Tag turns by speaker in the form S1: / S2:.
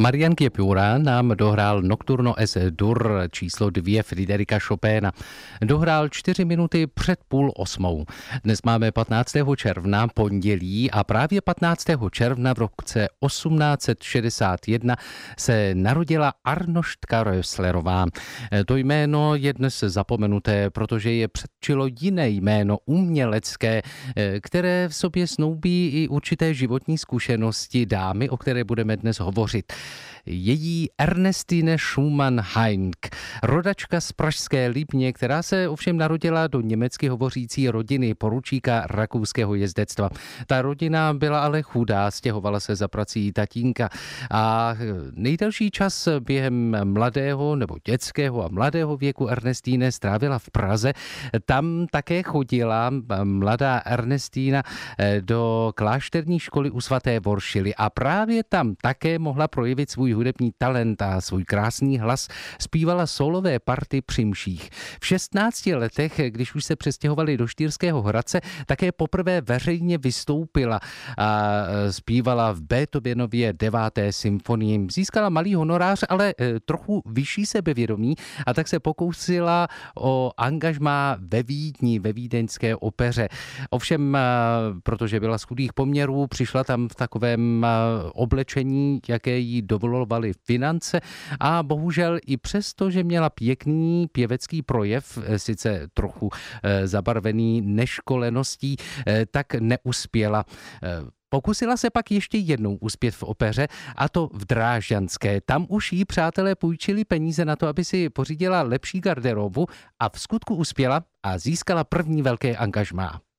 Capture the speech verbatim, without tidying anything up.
S1: Marian Kěpura nám dohrál Nocturno es dur číslo dvě Friderika Chopina. Dohrál čtyři minuty před půl osmou. Dnes máme patnáctého června, pondělí, a právě patnáctého června v roce osmnáct set šedesát jedna se narodila Arnoštka Röslerová. To jméno je dnes zapomenuté, protože je předčilo jiné jméno umělecké, které v sobě snoubí i určité životní zkušenosti dámy, o které budeme dnes hovořit. Její Ernestine Schumann-Heink, rodačka z pražské Lípně, která se ovšem narodila do německy hovořící rodiny poručíka rakouského jezdectva. Ta rodina byla ale chudá, stěhovala se za prací tatínka a nejdelší čas během mladého nebo dětského a mladého věku Ernestine strávila v Praze. Tam také chodila mladá Ernestina do klášterní školy u svaté Voršily a právě tam také mohla projevit svůj hudební talent a svůj krásný hlas. Zpívala solové party při mších. V šestnácti letech, když už se přestěhovali do Štýrského Hradce, také poprvé veřejně vystoupila a zpívala v Beethovenově deváté symfonii. Získala malý honorář, ale trochu vyšší sebevědomí, a tak se pokusila o angažmá ve Vídni, ve vídeňské opeře. Ovšem, protože byla z chudých poměrů, přišla tam v takovém oblečení, jaké jí dovolovaly finance, a bohužel i přesto, že měla pěkný pěvecký projev, sice trochu zabarvený neškoleností, tak neuspěla. Pokusila se pak ještě jednou uspět v opeře, a to v Drážďanské. Tam už jí přátelé půjčili peníze na to, aby si pořídila lepší garderobu, a v skutku uspěla a získala první velké angažmá.